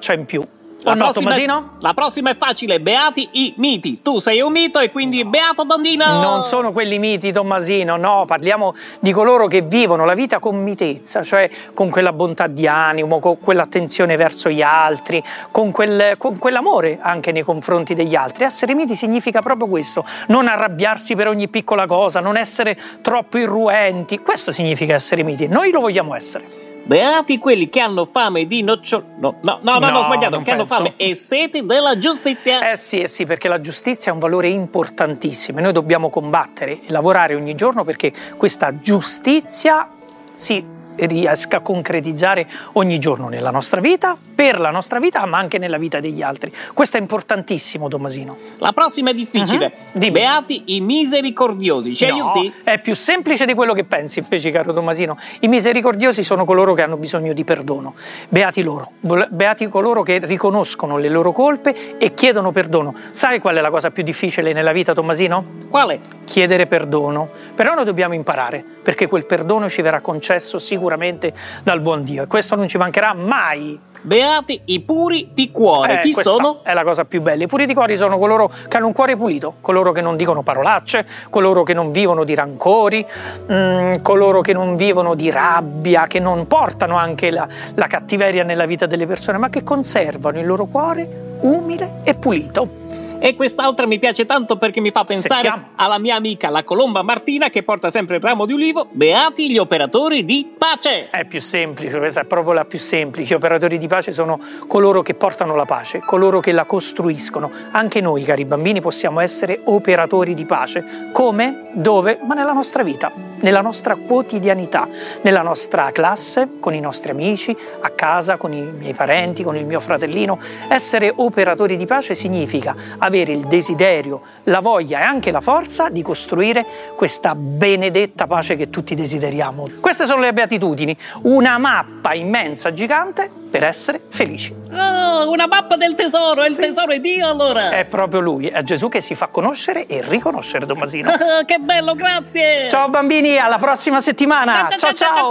marcia in più. Tommasino? La prossima è facile, beati i miti. Tu sei un mito e quindi beato Dondino. Non sono quelli miti, Tommasino, no, parliamo di coloro che vivono la vita con mitezza, cioè con quella bontà di animo, con quell'attenzione verso gli altri, con quell'amore anche nei confronti degli altri. Essere miti significa proprio questo, non arrabbiarsi per ogni piccola cosa, non essere troppo irruenti. Questo significa essere miti, noi lo vogliamo essere. Beati quelli che hanno fame di nocciole. No, ho sbagliato. Che hanno fame e sete della giustizia. Eh sì, perché la giustizia è un valore importantissimo e noi dobbiamo combattere e lavorare ogni giorno perché questa giustizia si riesca a concretizzare ogni giorno nella nostra vita, per la nostra vita, ma anche nella vita degli altri. Questo è importantissimo, Tommasino. La prossima è difficile. Beati i misericordiosi. Ci aiuti? È più semplice di quello che pensi, invece, caro Tommasino. I misericordiosi sono coloro che hanno bisogno di perdono. Beati loro. Beati coloro che riconoscono le loro colpe e chiedono perdono. Sai qual è la cosa più difficile nella vita, Tommasino? Quale? Chiedere perdono. Però noi dobbiamo imparare, perché quel perdono ci verrà concesso sicuramente dal buon Dio e questo non ci mancherà mai. Beati i puri di cuore. Chi sono? È la cosa più bella. I puri di cuore sono coloro che hanno un cuore pulito, coloro che non dicono parolacce, coloro che non vivono di rancori, coloro che non vivono di rabbia, che non portano anche la cattiveria nella vita delle persone, ma che conservano il loro cuore umile e pulito. E quest'altra mi piace tanto perché mi fa pensare alla mia amica la colomba Martina che porta sempre il ramo di ulivo. Beati gli operatori di pace. È più semplice, questa è proprio la più semplice. Gli operatori di pace sono coloro che portano la pace, coloro che la costruiscono. Anche noi, cari bambini, possiamo essere operatori di pace. Come? Dove? Ma nella nostra vita, nella nostra quotidianità, nella nostra classe, con i nostri amici, a casa, con i miei parenti, con il mio fratellino. Essere operatori di pace significa avere il desiderio, la voglia e anche la forza di costruire questa benedetta pace che tutti desideriamo. Queste sono le beatitudini, una mappa immensa, gigante, per essere felici. Oh, una mappa del tesoro, e il tesoro è Dio allora! È proprio Lui, è Gesù che si fa conoscere e riconoscere, Tommasino. Che bello, grazie! Ciao bambini, alla prossima settimana! Ciao!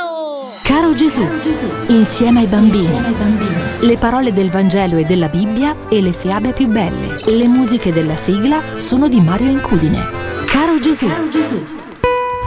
Caro Gesù, insieme ai bambini. Le parole del Vangelo e della Bibbia e le fiabe più belle. Le musiche della sigla sono di Mario Incudine. Caro Gesù.